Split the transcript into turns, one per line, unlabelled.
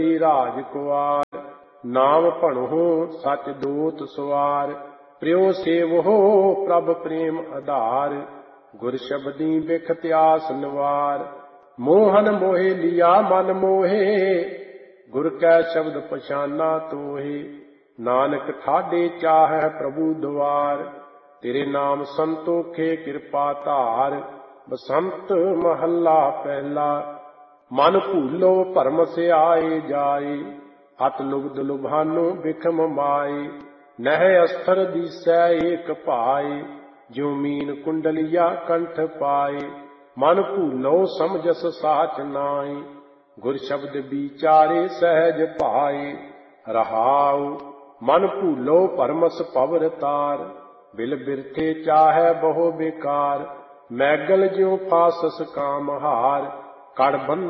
ਰਾਜ ਕੁਆਰ। ਨਾਮ ਭਣਹੁ ਸਚ ਦੂਤ ਸਵਾਰ। ਪ੍ਰਿਉ ਸੇਵਹੁ ਪ੍ਰਭ ਪ੍ਰੇਮ ਆਧਾਰ। ਗੁਰ ਸ਼ਬਦੀ ਬਿਖਤ ਆਸ ਨਿਵਾਰ। ਮੋਹਨ ਮੋਹਿ ਲਿਆ ਮਨ ਮੋਹੇ। ਗੁਰ ਕੈ ਸ਼ਬਦ ਪਛਾਨਾ ਤੋਹੇ। ਨਾਨਕ ਠਾਡੇ ਚਾਹੈ ਪ੍ਰਭੂ ਦੁਆਰ। ਤੇਰੇ ਨਾਮ ਸੰਤੋਖੇ ਕਿਰਪਾ ਧਾਰ। ਬਸੰਤ ਮਹੱਲਾ ਪਹਿਲਾ। ਮਨ ਭੂਲੋ ਭਰਮ ਸਿਆਏ ਜਾਏ। ਅਤ ਲੁਬਧ ਲੁਭਾਨੋ ਬਿਖਮ ਮਾਏ। ਨਹਿ ਅਸਥਰ ਦੀਸੈ ਏਕ ਭਾਏ। ਜਿਉ ਮੀਨ ਕੁੰਡਲੀਆ ਕੰਠ ਪਾਏ। ਮਨ ਭੂਲੋ ਸਮਝਸ ਸਾਚ ਨਾਏ। ਗੁਰ ਸ਼ਬਦ ਵਿਚਾਰੇ ਸਹਿਜ ਭਾਏ। ਰਹਾਉ ਮਨ ਭੂਲੋ ਭਰਮਸ ਭਵਰ ਤਾਰ। ਬਿਲ ਬਿਰਥੇ ਚਾਹੈ ਬਹੁ ਬੇਕਾਰ। ਮੈਗਲ ਜਿਉ ਫਾਸਸ ਕਾਮ ਹਾਰ। ਕੜ